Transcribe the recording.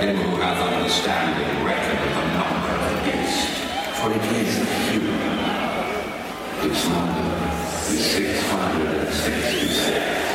him who hath understanding reckon the number of the beast, for it is human. Its number is 666.